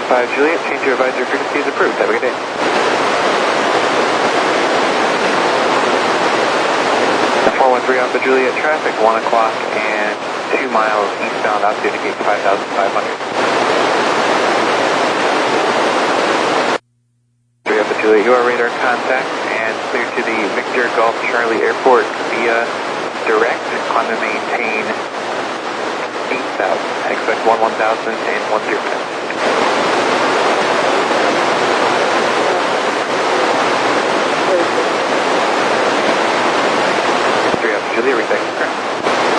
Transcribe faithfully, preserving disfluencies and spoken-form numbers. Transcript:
five Juliet, change your advisory frequency is approved. Have a good day. four one three Alpha Juliet traffic, one o'clock and two miles eastbound, altitude gate five thousand five hundred. three Alpha Juliet, you are radar contact and clear to the Victor Golf Charlie Airport via direct. Climb and maintain eight thousand. Expect one one thousand and one zero.